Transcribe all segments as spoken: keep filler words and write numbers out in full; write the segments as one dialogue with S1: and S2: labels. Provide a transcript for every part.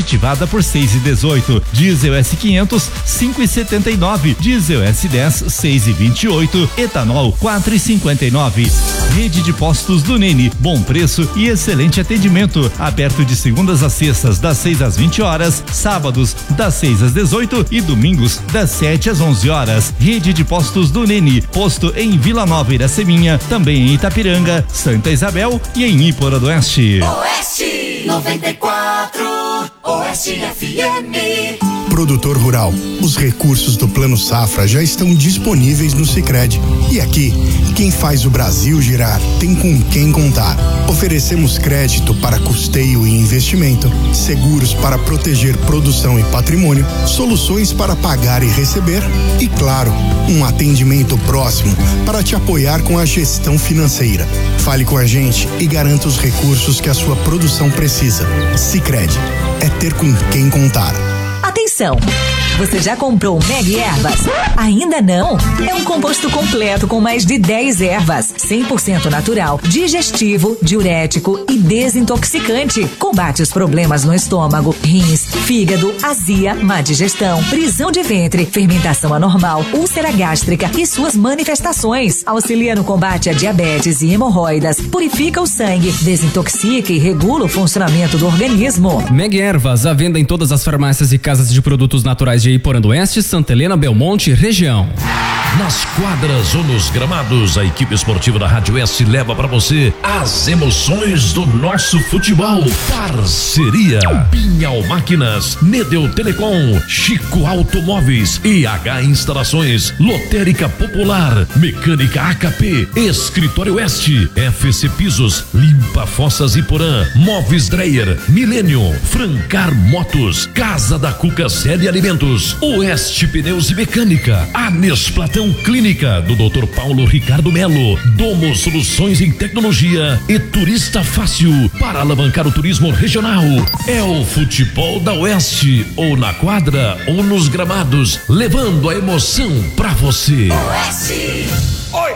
S1: aditivada por seis e dezoito. Diesel S quinhentos, cinco e setenta e nove. Diesel S dez, seis e vinte e oito. Etanol, quatro e cinquenta e nove. Rede de postos do Nene, bom preço e excelente atendimento. Aberto de segundas a sextas, das seis às vinte horas, sábados, das seis às dezoito e domingos, das sete às onze horas. Rede de postos do Nene, posto em Vila Nova Iraceminha, também em Itapiranga, Santa Isabel e em Iporã do Oeste.
S2: Oeste noventa e quatro, Oeste F M.
S3: Produtor rural, os recursos do Plano Safra já estão disponíveis no Sicredi. E aqui, quem faz o Brasil girar tem com quem contar. Oferecemos crédito para custeio e investimento, seguros para proteger produção e patrimônio, soluções para pagar e receber e, claro, um atendimento próximo para te apoiar com a gestão financeira. Fale com a gente e garanta os recursos que a sua produção precisa. Sicredi, é ter com quem contar.
S4: Atenção! Você já comprou o Meg Ervas? Ainda não? É um composto completo com mais de dez ervas, cem por cento natural, digestivo, diurético e desintoxicante. Combate os problemas no estômago, rins, fígado, azia, má digestão, prisão de ventre, fermentação anormal, úlcera gástrica e suas manifestações. Auxilia no combate a diabetes e hemorroidas, purifica o sangue, desintoxica e regula o funcionamento do organismo.
S5: Meg Ervas, à venda em todas as farmácias e casas de produtos naturais de Iporã do Oeste, Santa Helena, Belmonte, região.
S6: Nas quadras ou nos gramados, a equipe esportiva da Rádio S leva para você as emoções do nosso futebol. Parceria Pinhal Máquinas, Nedeu Telecom, Chico Automóveis, E H Instalações, Lotérica Popular, Mecânica A K P, Escritório Oeste, F C Pisos, Limpa Fossas Iporã, Móveis Dreyer, Milênio, Francar Motos, Casa da Cuca Sede Alimentos, Oeste Pneus e Mecânica, Anes Platão Clínica do doutor Paulo Ricardo Melo, Domo Soluções em Tecnologia e Turista Fácil para alavancar o turismo regional. É o futebol da Oeste, ou na quadra ou nos gramados, levando a emoção pra você.
S2: Oeste. Oi.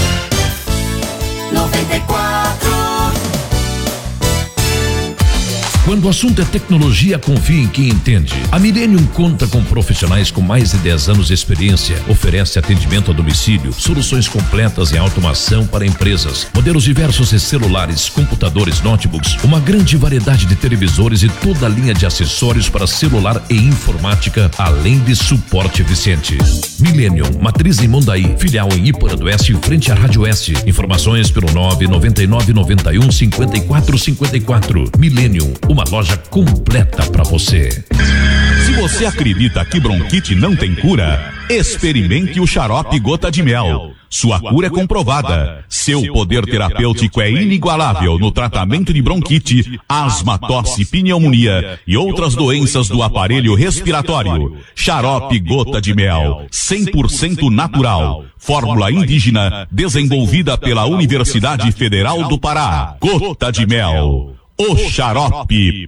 S2: noventa e quatro.
S6: Quando o assunto é tecnologia, confie em quem entende. A Millennium conta com profissionais com mais de dez anos de experiência, oferece atendimento a domicílio, soluções completas em automação para empresas, modelos diversos de celulares, computadores, notebooks, uma grande variedade de televisores e toda a linha de acessórios para celular e informática, além de suporte eficiente. Millennium, matriz em Mondaí, filial em Iporã do Oeste, em frente à Rádio Oeste. Informações pelo nove nove nove nove um cinco quatro cinco quatro. Millennium, uma loja completa para você.
S7: Se você acredita que bronquite não tem cura, experimente o xarope Gota de Mel. Sua cura é comprovada. Seu poder terapêutico é inigualável no tratamento de bronquite, asma, tosse, pneumonia e outras doenças do aparelho respiratório. Xarope Gota de Mel, cem por cento natural. Fórmula indígena desenvolvida pela Universidade Federal do Pará. Gota de Mel, o xarope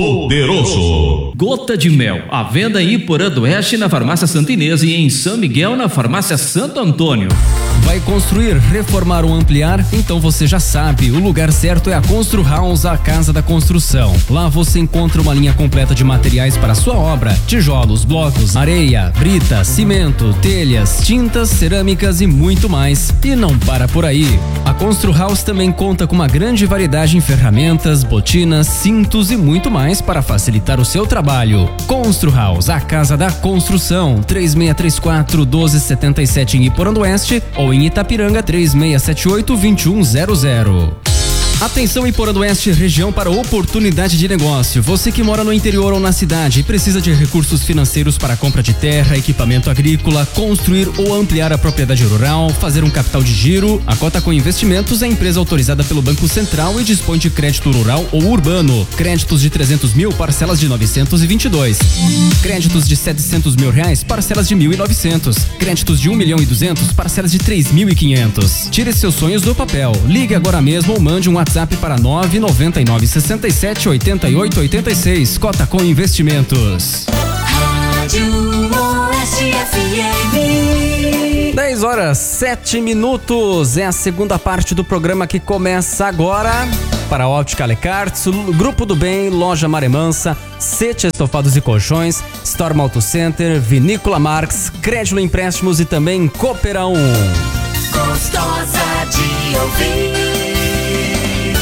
S7: poderoso.
S8: Gota de Mel, à venda em Iporã do Oeste na Farmácia Santa Inês e em São Miguel na Farmácia Santo Antônio.
S5: Vai construir, reformar ou ampliar? Então você já sabe, o lugar certo é a Constru House, a casa da construção. Lá você encontra uma linha completa de materiais para a sua obra: tijolos, blocos, areia, brita, cimento, telhas, tintas, cerâmicas e muito mais. E não para por aí. A Constru House também conta com uma grande variedade em ferramentas, botinas, cintos e muito mais para facilitar o seu trabalho. Constru House, a casa da construção. três seis três quatro, um dois sete sete em Iporã do Oeste ou em Itapiranga três seis sete oito, dois um zero zero. Atenção Iporã do Oeste, região para oportunidade de negócio. Você que mora no interior ou na cidade e precisa de recursos financeiros para compra de terra, equipamento agrícola, construir ou ampliar a propriedade rural, fazer um capital de giro, a Cotacom Investimentos é empresa autorizada pelo Banco Central e dispõe de crédito rural ou urbano. Créditos de trezentos mil, parcelas de novecentos e vinte e dois. Créditos de setecentos mil reais, parcelas de mil e novecentos. Créditos de um milhão e duzentos, parcelas de três mil e quinhentos. Tire seus sonhos do papel. Ligue agora mesmo ou mande um WhatsApp para nove nove nove, seis sete, oito oito oito seis. Cotacom Investimentos.
S2: Rádio Oeste F M.
S5: dez horas, sete minutos. É a segunda parte do programa que começa agora. para a Óptica Alecartes, Grupo do Bem, Loja Maremansa, Sete Estofados e Colchões, Storm Auto Center, Vinícola Marx, Crédito Empréstimos e também Cooperão.
S2: Gostosa de ouvir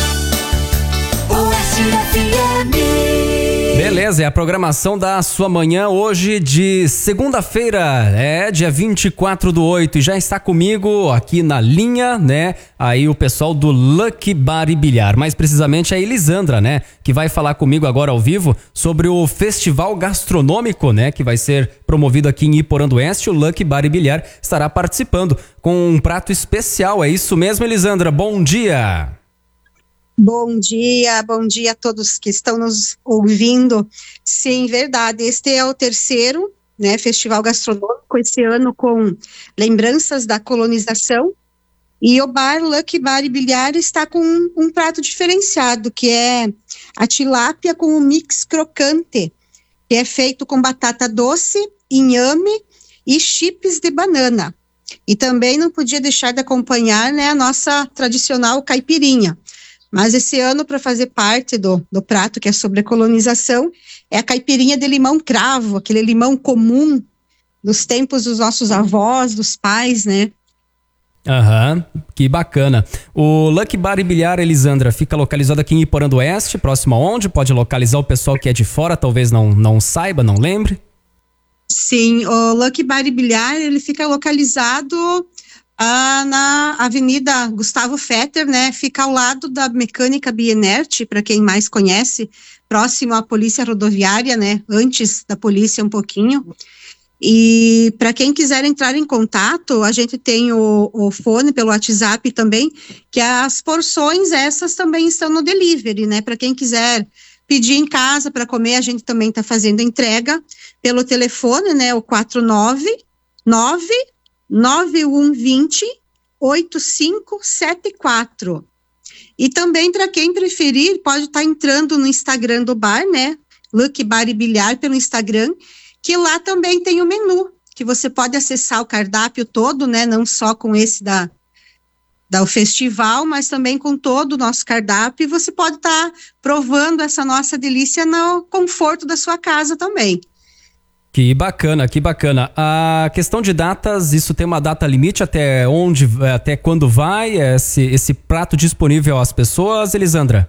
S2: o S F M.
S5: Beleza, é a programação da sua manhã hoje de segunda-feira, é dia vinte e quatro do oito, e já está comigo aqui na linha, né, aí o pessoal do Lucky Bar e Bilhar, mais precisamente a Elisandra, né, que vai falar comigo agora ao vivo sobre o festival gastronômico, né, que vai ser promovido aqui em Iporã do Oeste. O Lucky Bar e Bilhar estará participando com um prato especial, é isso mesmo, Elisandra? Bom dia!
S9: Bom dia, bom dia a todos que estão nos ouvindo. Sim, verdade, este é o terceiro, né, festival gastronômico, esse ano com lembranças da colonização, e o bar Lucky Bar e Bilhar está com um, um prato diferenciado, que é a tilápia com o mix crocante, que é feito com batata doce, inhame e chips de banana. E também não podia deixar de acompanhar, né, a nossa tradicional caipirinha. Mas esse ano, para fazer parte do, do prato que é sobre a colonização, é a caipirinha de limão cravo, aquele limão comum dos tempos dos nossos avós, dos pais, né?
S5: Aham, que bacana. O Lucky Bar e Bilhar, Elisandra, fica localizado aqui em Iporã do Oeste, próximo a onde? Pode localizar o pessoal que é de fora, talvez não, não saiba, não lembre?
S9: Sim, o Lucky Bar e Bilhar, ele fica localizado... Ah, na Avenida Gustavo Fetter, né, fica ao lado da Mecânica Bienert, para quem mais conhece, próximo à Polícia Rodoviária, né, antes da polícia um pouquinho. E para quem quiser entrar em contato, a gente tem o, o fone pelo WhatsApp também, que as porções essas também estão no delivery, né, para quem quiser pedir em casa para comer, a gente também está fazendo entrega pelo telefone, né, o quatro nove nove nove um dois zero, oito cinco sete quatro. E também, para quem preferir, pode estar tá entrando no Instagram do bar, né? Lucky Bar e Bilhar pelo Instagram, que lá também tem o menu, que você pode acessar o cardápio todo, né? Não só com esse da, da o festival, mas também com todo o nosso cardápio, e você pode estar tá provando essa nossa delícia no conforto da sua casa também.
S5: Que bacana, que bacana. A questão de datas, isso tem uma data limite até onde, até quando vai esse, esse prato disponível às pessoas, Elisandra?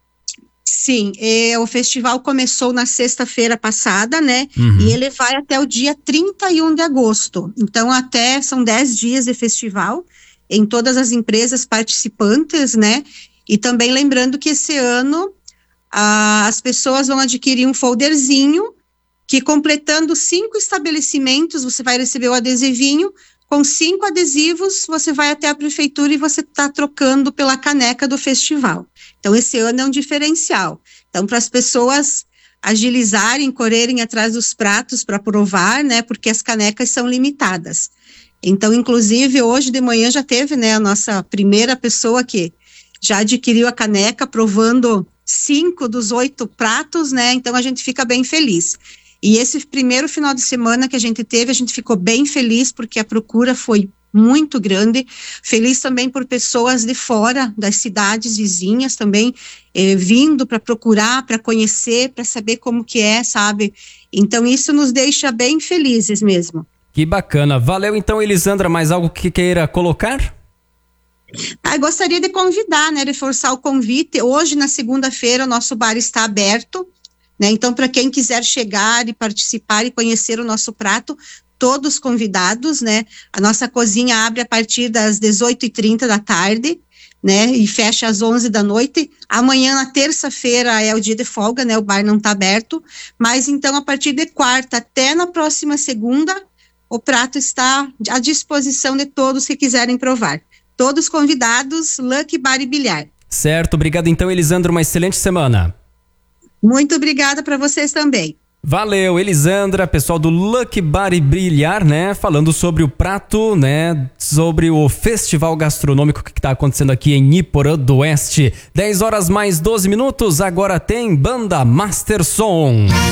S9: Sim, é, o festival começou na sexta-feira passada, né? Uhum. E ele vai até o dia trinta e um de agosto. Então, até são dez dias de festival em todas as empresas participantes, né? E também lembrando que esse ano ah, as pessoas vão adquirir um folderzinho que, completando cinco estabelecimentos, você vai receber o adesivinho. Com cinco adesivos, você vai até a prefeitura e você está trocando pela caneca do festival. Então, esse ano é um diferencial. Então, para as pessoas agilizarem, correrem atrás dos pratos para provar, né, porque as canecas são limitadas. Então, inclusive, hoje de manhã já teve, né, a nossa primeira pessoa que já adquiriu a caneca, provando cinco dos oito pratos, né, então a gente fica bem feliz. E esse primeiro final de semana que a gente teve, a gente ficou bem feliz porque a procura foi muito grande. Feliz também por pessoas de fora das cidades vizinhas também eh, vindo para procurar, para conhecer, para saber como que é, sabe? Então isso nos deixa bem felizes mesmo.
S5: Que bacana. Valeu então, Elisandra. Mais algo que queira colocar?
S9: Ah, gostaria de convidar, né? Reforçar o convite. Hoje, na segunda-feira, o nosso bar está aberto. Né? Então, para quem quiser chegar e participar e conhecer o nosso prato, todos convidados, né? A nossa cozinha abre a partir das dezoito e trinta da tarde, né? E fecha às onze da noite. Amanhã, na terça-feira, é o dia de folga, né? O bar não está aberto, mas então, a partir de quarta até na próxima segunda, o prato está à disposição de todos que quiserem provar. Todos convidados, Lucky Bar e Bilhar.
S5: Certo, obrigado então, Elisandra, uma excelente semana.
S9: Muito obrigada para vocês também.
S5: Valeu, Elisandra, pessoal do Lucky Bar e Bilhar, né, falando sobre o prato, né, sobre o festival gastronômico que está acontecendo aqui em Iporã do Oeste. dez horas mais doze minutos, agora tem Banda Master Som.